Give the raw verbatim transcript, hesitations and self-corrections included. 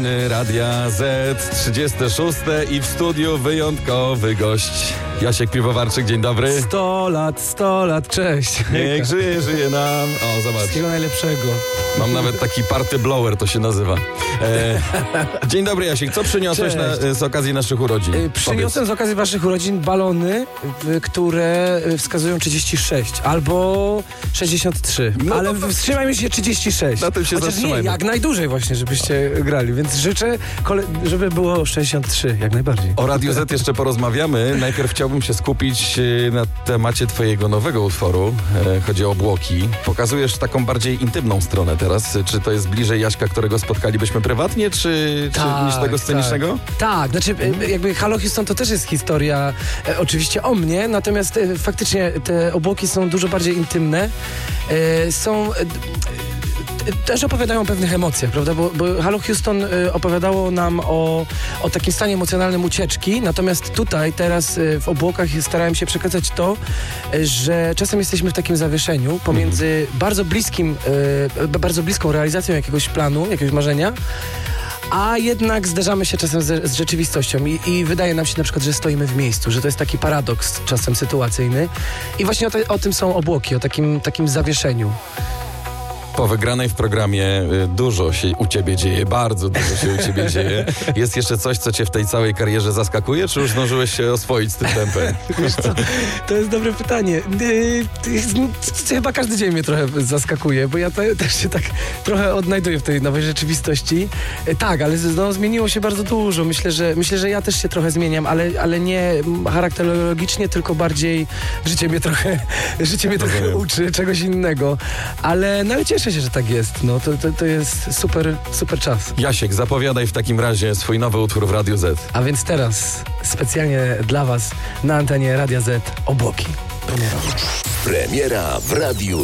Radia Z trzydzieste szóste i w studiu wyjątkowy gość. Jasiek Piwowarczyk, dzień dobry. Sto lat, sto lat, cześć. Niech żyje, żyje nam. O, zobacz. Wszystkiego najlepszego. Mam nawet taki party blower, to się nazywa. E, dzień dobry, Jasiek. Co przyniosłeś na, z okazji naszych urodzin? Yy, przyniosłem Powiedz. z okazji waszych urodzin balony, y, które wskazują trzydzieści sześć albo sześćdziesiąt trzy. No ale to- wstrzymajmy się trzydzieści sześć. Na tym się Chociaż nie, zatrzymajmy. jak najdłużej właśnie, żebyście grali. Więc życzę, kole- żeby było sześćdziesiąt trzy, jak najbardziej. O Radiu Z jeszcze porozmawiamy. Najpierw chciałbym się skupić e, na temacie twojego nowego utworu. E, chodzi o obłoki. Pokazujesz taką bardziej intymną stronę teraz. Czy to jest bliżej Jaśka, którego spotkalibyśmy prywatnie, czy, czy niż tego scenicznego? Tak, tak. Znaczy e, jakby Halo Houston to też jest historia e, oczywiście o mnie, natomiast e, faktycznie te obłoki są dużo bardziej intymne. E, są... E, też opowiadają o pewnych emocjach, prawda? Bo, bo Halo Houston y, opowiadało nam o, o takim stanie emocjonalnym ucieczki, natomiast tutaj, teraz y, w obłokach starałem się przekazać to, y, że czasem jesteśmy w takim zawieszeniu pomiędzy mm. bardzo bliskim, y, bardzo bliską realizacją jakiegoś planu, jakiegoś marzenia, a jednak zderzamy się czasem z, z rzeczywistością I, i wydaje nam się na przykład, że stoimy w miejscu, że to jest taki paradoks czasem sytuacyjny i właśnie o, te, o tym są obłoki, o takim, takim zawieszeniu. Po wygranej w programie y, dużo się u ciebie dzieje, bardzo dużo się u ciebie dzieje. Jest jeszcze coś, co cię w tej całej karierze zaskakuje, czy już zdążyłeś się oswoić z tym tempem? Wiesz co, to jest dobre pytanie. Yy, chyba każdy dzień mnie trochę zaskakuje, bo ja te, też się tak trochę odnajduję w tej nowej rzeczywistości. Yy, tak, ale no, zmieniło się bardzo dużo. Myślę, że myślę, że ja też się trochę zmieniam, ale, ale nie charakterologicznie, tylko bardziej życie mnie trochę, życie mnie trochę Rozumiem. uczy czegoś innego. Ale, no, ale cieszę się, że tak jest. No, to, to, to jest super, super czas. Jasiek, zapowiadaj w takim razie swój nowy utwór w Radiu Z. A więc teraz specjalnie dla was na antenie Radia Z obłoki. Premiera. Premiera w Radiu